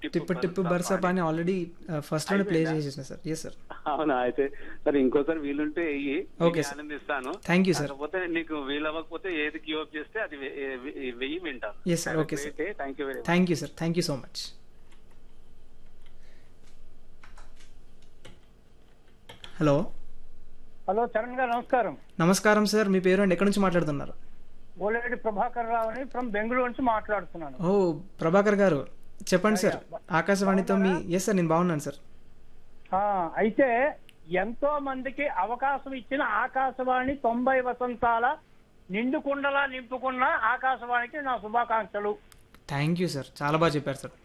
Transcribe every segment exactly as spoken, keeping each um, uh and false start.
టిప్పు టిప్పు టిప్పు బర్సా బర్సా పాని పాని already first లోనే play అయిపోయిందా? చేసేసిన సార్. Yes sir. అవునా? అయితే సరే, ఇంకోసారి వీలుంటే వెయ్యి, ఓకే విని సార్. ఆనందిస్తాను. Thank you sir. కాకపోతే నీకు వీలవ్వకపోతే ఏది గివ్ అప్ చేస్తే అది వె- వె- వెయ్యి వింటాను. Yes sir. Have a okay sir. Great day. Thank you very much. Thank you sir. Thank you so much. Hello. Hello Charan గారు, నమస్కారం. నమస్కారం సార్. మీ పేరు అండి, ఎక్కడి నుంచి మాట్లాడుతున్నారు? ఓలేడి ప్రభాకర్ రావుని ఫ్రమ్ బెంగళూరు నుంచి మాట్లాడుతున్నాను. ఓ ప్రభాకర్ గారు, చెప్పండి సార్. ఆకాశవాణితో మీ ఎస్ సార్, నేను బాగున్నాను సార్. ఆ, అయితే ఎంతో మందికి అవకాశం ఇచ్చిన ఆకాశవాణి తొంభై వసంతాల నిండు కుండలా నింపుకున్న ఆకాశవాణికి నా శుభాకాంక్షలు. థ్యాంక్ యూ సార్, చాలా బాగా చెప్పారు సార్.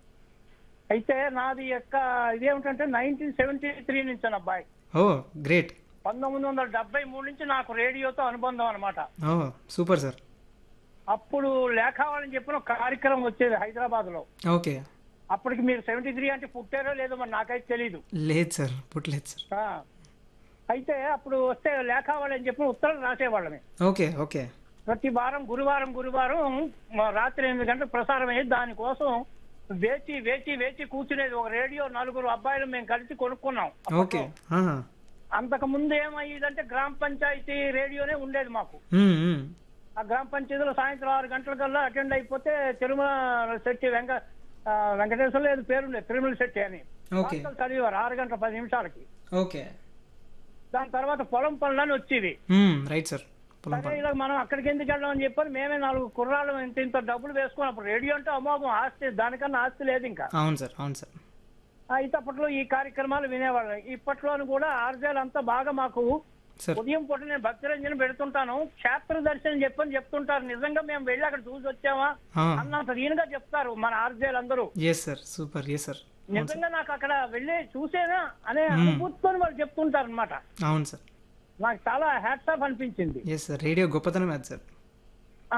అయితే నాది యొక్క ఇదేమిటంటే నైన్టీన్ సెవెంటీ త్రీ నుంచి నా అబ్బాయి ఓ గ్రేట్. పంతొమ్మిది వందల డెబ్బై మూడు నుంచి నాకు రేడియోతో అనుబంధం అనమాట. ఓ సూపర్ సార్. అప్పుడు లేఖావాలని చెప్పిన ఒక కార్యక్రమం వచ్చేది హైదరాబాద్ లో. ఓకే. అప్పటికి మీరు సెవెంటీ త్రీ అంటే పుట్టారో లేదో మరి నాకైతే తెలీదు. లేదు సార్, పుట్టలేదు సార్. ఆ, అయితే అప్పుడు వస్తే లేఖావాళ్ళు అని చెప్పి ఉత్తరం రాసేవాళ్ళమే. Okay okay. ప్రతి వారం గురువారం గురువారం మా రాత్రి ఎనిమిది గంటలకు ప్రసారం అయ్యేది. దానికోసం వేచి వేచి వేచి కూర్చునేది. ఒక రేడియో నలుగురు అబ్బాయిలు మేము కలిసి కొనుక్కున్నాం. ఓకే. ఆహా. అంతకు ముందు ఏమయ్యేదంటే గ్రామ పంచాయతీ రేడియోనే ఉండేది మాకు. మ్మ్, మ్మ్. ఆ గ్రామ పంచాయతీలో సాయంత్రం ఆరు గంటల కల్లా అటెండ్ అయిపోతే తిరుమల శెట్టి వెంక ఆ, వెంకటేశ్వర లేదు పేరుండే తిరుమల శెట్టి అని ఓకే. వార్తలు చదివారు ఆరు గంటల పది నిమిషాలకి. ఓకే. దాని తర్వాత పొలం పనులని వచ్చేది. మ్మ్, రైట్ సార్. పొలం సరే పని. ఇలా మనం అక్కడికి ఎందుకు వెళ్ళాం అని చెప్పని మేమే నాలుగు కుర్రాళ్ళు ఇంత ఇంత డబ్బులు వేసుకుని, అప్పుడు రేడియో అంటే అమోఘం, ఆస్తి దానికన్నా ఆస్తి లేదు ఇంకా. అవును సార్, అవును సార్. అయితే అప్పట్లో ఈ కార్యక్రమాలు వినేవాళ్ళం. ఇప్పట్లోని కూడా ఆర్జేలు అంతా బాగా మాకు సార్. ఉదయం పూట నేను భక్తిరంజన్ పెడుతుంటాను. క్షేత్ర దర్శనం చెప్పని చెప్తుంటారు. నిజంగా మేము వెళ్ళి అక్కడ చూసి వచ్చామా అన్నంత దీనిగా చెప్తారు మన ఆర్జేలు అందరూ. Yes sir, super. Yes sir. నిజంగా నాకు అక్కడ వెళ్ళి చూసేనా అనే అనుభూతితో వాళ్ళు చెప్తుంటారు అనమాట. అవును సార్. నాకు చాలా హ్యాట్స్ ఆఫ్ అనిపించింది. ఎస్ సార్, రేడియో గొప్పతనం అది సార్. ఆ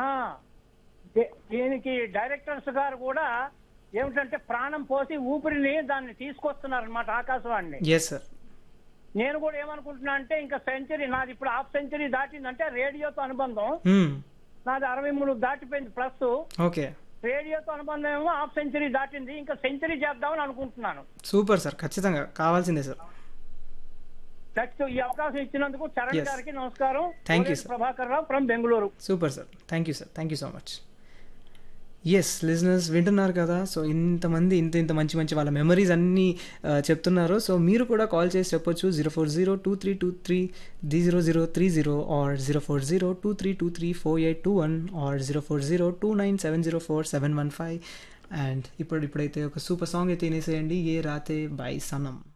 దే- దీనికి డైరెక్టర్స్ గారు కూడా ఏమిటంటే ప్రాణం పోసి ఊపిరిని దాన్ని తీసుకొస్తున్నారు అనమాట ఆకాశవాణిని. Yes sir. నేను కూడా ఏమనుకుంటున్నా అంటే ఇంకా సెంచరీ నాది ఇప్పుడు హాఫ్ సెంచరీ దాటిందంటే రేడియోతో అనుబంధం మ్మ్. నాది అరవై మూడు దాటిపోయింది ప్లస్. ఓకే. రేడియోతో అనుబంధం ఏమో హాఫ్ సెంచరీ దాటింది. ఇంకా సెంచరీ చేద్దామని అనుకుంటున్నాను. సూపర్ సార్, ఖచ్చితంగా కావాల్సిందే సార్. నెక్స్ట్ ఈ అవకాశం ఇచ్చినందుకు చరణ్ Yes. గారికి నమస్కారం. Thank you, Oleti sir. Prabhakar Rao from Bengaluru. Super sir. Thank you sir. Thank you so much. Yes listeners వింటున్నారు కదా. సో ఇంతమంది ఇంత ఇంత మంచి మంచి వాళ్ళ మెమరీస్ అన్నీ ఆ, చెప్తున్నారు. సో మీరు కూడా కాల్ చేసి చెప్పొచ్చు zero four zero two three two three zero zero three zero or zero four zero two three two three four eight two one or zero four zero two nine seven zero four seven one five. And ఇప్పుడు ఇప్పుడైతే ఒక super song అయితే వినేసేయండి, ఏ రాతే by సనం.